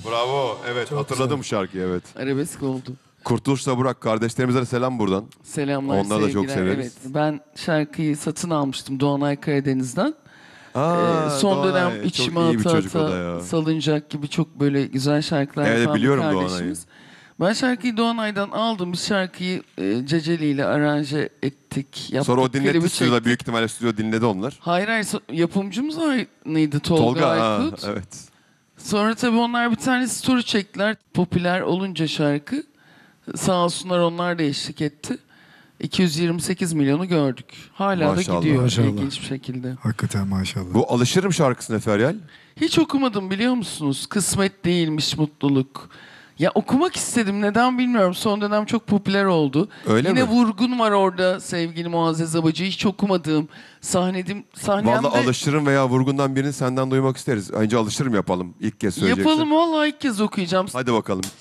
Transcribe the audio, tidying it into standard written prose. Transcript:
Bravo. Evet, Çok hatırladım güzel. şarkıyı, evet. Arabesk oldu. Kurtuluş'la Burak kardeşlerimize de selam buradan. Selamlar, Onları da çok sevgiler. severiz. Evet, ben şarkıyı satın almıştım Doğanay Karadeniz'den. Son Doğanay, dönem çok içime iyi bir ata çocuk o da ata, ya. Salıncak gibi çok böyle güzel şarkılar Evet, yapan bir biliyorum kardeşimiz. Ben şarkıyı Doğanay'dan aldım. Biz şarkıyı Ceceli ile aranje ettik, yaptık. Sonra o dinletti klibi stüdyoda. çektik. Büyük ihtimalle stüdyo dinledi onlar. Hayır, yapımcımız aynıydı Tolga Aykut. Evet. Sonra tabii onlar bir tane story çektiler. Popüler olunca şarkı. Sağ olsunlar, onlar da eşlik etti. 228 milyonu gördük. Hala Maşallah. da gidiyor Maşallah. ilginç bir şekilde. Hakikaten maşallah. Bu Alışırım şarkısını Feryal. Hiç okumadım biliyor musunuz? Kısmet değilmiş mutluluk. Ya okumak istedim, neden bilmiyorum. Son dönem çok popüler oldu. Öyle Yine mi? Vurgun var orada, sevgili Muazzez Abacı. Hiç okumadığım sahnemde. Vallahi Alışırım veya Vurgun'dan birini senden duymak isteriz. Önce Alışırım yapalım. İlk kez söyleyeceksin. Yapalım, vallahi ilk kez okuyacağım. Hadi bakalım.